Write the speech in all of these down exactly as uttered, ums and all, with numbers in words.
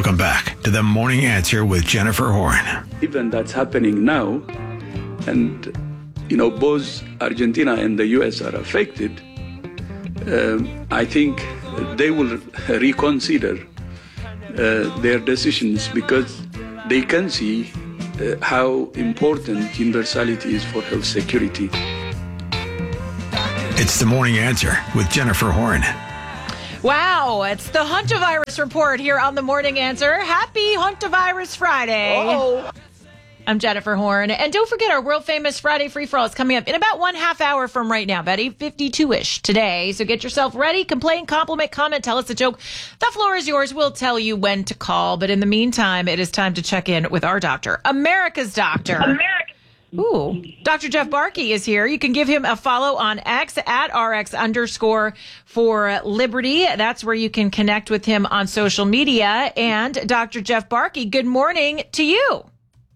Welcome back to The Morning Answer with Jennifer Horn. Even that's happening now, and, you know, both Argentina and the U S are affected, um, I think they will reconsider uh, their decisions because they can see uh, how important universality is for health security. It's The Morning Answer with Jennifer Horn. Wow, it's the Huntavirus Report here on The Morning Answer. Happy Huntavirus Friday. Oh. I'm Jennifer Horn. And don't forget our world-famous Friday Free-For-All is coming up in about one half hour from right now, about eight fifty-two-ish today. So get yourself ready. Complain, compliment, comment, tell us a joke. The floor is yours. We'll tell you when to call. But in the meantime, it is time to check in with our doctor, America's doctor. America. Ooh, Doctor Jeff Barke is here. You can give him a follow on X at RX underscore for Liberty. That's where you can connect with him on social media. And Doctor Jeff Barke, good morning to you.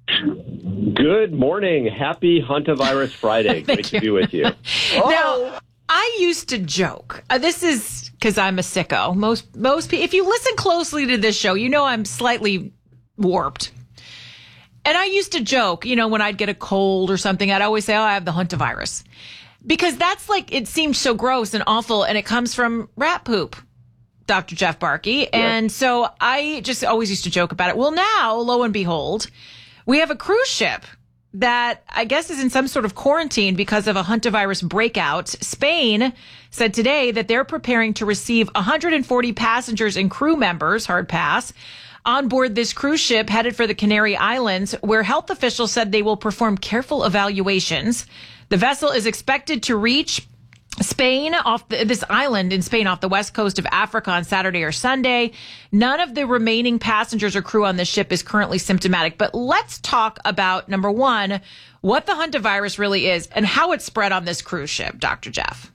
Good morning. Happy Huntavirus Friday. Great to be with you. Now, I used to joke. Uh, this is because I'm a sicko. Most, most people, if you listen closely to this show, you know I'm slightly warped. And I used to joke, you know, when I'd get a cold or something, I'd always say, oh, I have the Huntavirus. Because that's like, it seems so gross and awful, and it comes from rat poop, Doctor Jeff Barke. Yeah. And so I just always used to joke about it. Well, now, lo and behold, we have a cruise ship that I guess is in some sort of quarantine because of a Huntavirus breakout. Spain said today that they're preparing to receive one hundred forty passengers and crew members, hard pass, on board this cruise ship headed for the Canary Islands, where health officials said they will perform careful evaluations. The vessel is expected to reach Spain, off the, this island in Spain off the west coast of Africa on Saturday or Sunday. None of the remaining passengers or crew on the ship is currently symptomatic. But let's talk about, number one, what the Huntavirus really is and how it's spread on this cruise ship, Doctor Jeff.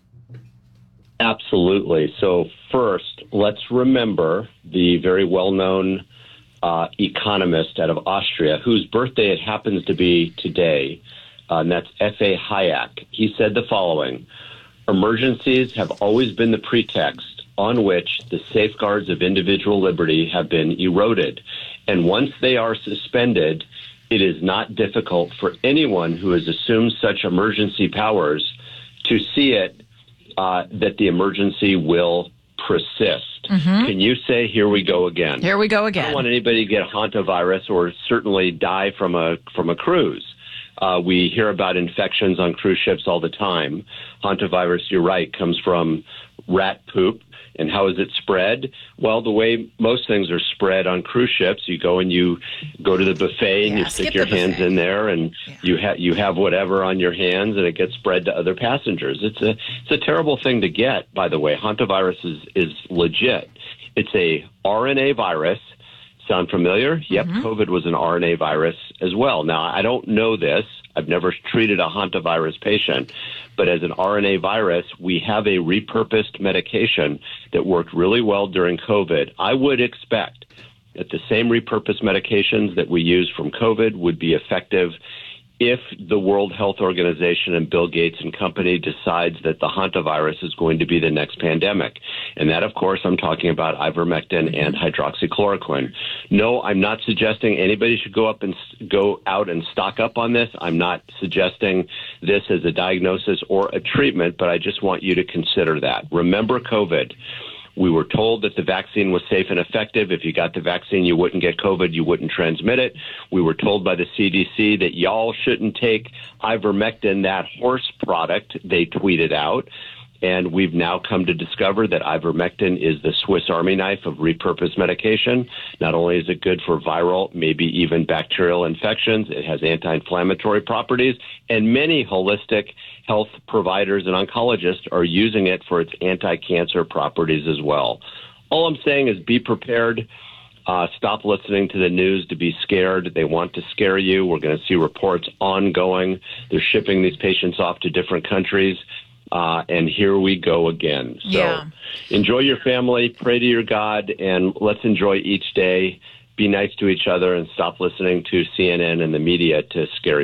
Absolutely. So first, let's remember the very well-known Uh, economist out of Austria, whose birthday it happens to be today, uh, and that's F A Hayek. He said the following: emergencies have always been the pretext on which the safeguards of individual liberty have been eroded. And once they are suspended, it is not difficult for anyone who has assumed such emergency powers to see it, uh, that the emergency will persist. Mm-hmm. Can you say, here we go again? Here we go again. I don't want anybody to get Hantavirus or certainly die from a from a cruise. Uh, we hear about infections on cruise ships all the time. Hantavirus, you're right, comes from rat poop. And how is it spread? Well, the way most things are spread on cruise ships, you go and you go to the buffet and yeah, you stick your hands in there and yeah. you have you have whatever on your hands and it gets spread to other passengers. It's a it's a terrible thing to get, by the way. Hantavirus is is legit. It's a R N A virus. Sound familiar? Yep, mm-hmm. COVID was an R N A virus as well. Now, I don't know this. I've never treated a Hantavirus patient. But as an R N A virus, we have a repurposed medication that worked really well during COVID. I would expect that the same repurposed medications that we use from COVID would be effective if the World Health Organization and Bill Gates and company decides that the Hantavirus is going to be the next pandemic. And that, of course, I'm talking about ivermectin and hydroxychloroquine. No, I'm not suggesting anybody should go up and go out and stock up on this. I'm not suggesting this as a diagnosis or a treatment, but I just want you to consider that. Remember COVID. We were told that the vaccine was safe and effective. If you got the vaccine, you wouldn't get COVID, you wouldn't transmit it. We were told by the C D C that y'all shouldn't take ivermectin, that horse product they tweeted out. And we've now come to discover that ivermectin is the Swiss Army knife of repurposed medication. Not only is it good for viral, maybe even bacterial infections, it has anti-inflammatory properties, and many holistic health providers and oncologists are using it for its anti-cancer properties as well. All I'm saying is be prepared. Uh, stop listening to the news to be scared. They want to scare you. We're going to see reports ongoing. They're shipping these patients off to different countries. Uh, and here we go again. So yeah. Enjoy your family, pray to your God, and let's enjoy each day. Be nice to each other and stop listening to C N N and the media to scare you.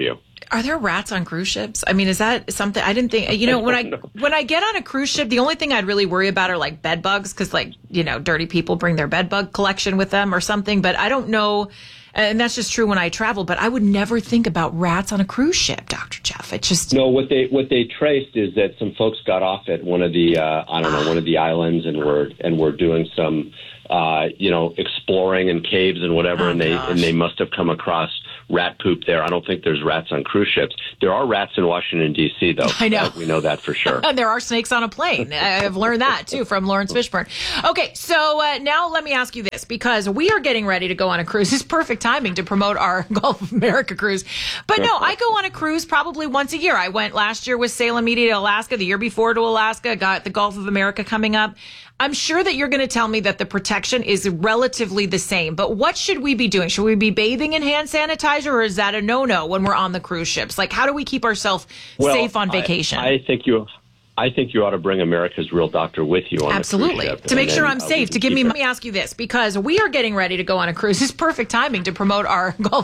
are there rats on cruise ships? I mean, is that something I didn't think, you know, when I, know. when I get on a cruise ship, the only thing I'd really worry about are like bed bugs. Cause like, you know, dirty people bring their bed bug collection with them or something, but I don't know. And that's just true when I travel, but I would never think about rats on a cruise ship, Doctor Jeff. It just no. What they what they traced is that some folks got off at one of the uh, I don't know one of the islands and were and were doing some uh, you know exploring in caves and whatever, oh, and they gosh. and they must have come across rat poop there. I don't think there's rats on cruise ships. There are rats in Washington D C though. I know. Uh, we know that for sure. And there are snakes on a plane. I've learned that too from Lawrence Fishburne. Okay, so uh, now let me ask you this, because we are getting ready to go on a cruise. It's perfect timing to promote our Gulf of America cruise. But no, I go on a cruise probably once a year. I went last year with Salem Media to Alaska, the year before to Alaska, got the Gulf of America coming up. I'm sure that you're going to tell me that the protection is relatively the same, but what should we be doing? Should we be bathing in hand sanitizer, or is that a no-no when we're on the cruise ships? Like, how do we keep ourselves well, safe on vacation? I, I think you... I think you ought to bring America's Real Doctor with you on Absolutely. the cruise ship. To make and sure then, I'm uh, safe, to give me, let me ask you this, because we are getting ready to go on a cruise. It's perfect timing to promote our Gulf